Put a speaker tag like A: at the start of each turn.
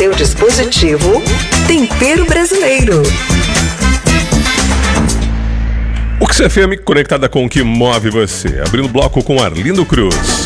A: seu dispositivo, Tempero Brasileiro.
B: O XFM conectada com o que move você. Abrindo bloco com Arlindo Cruz.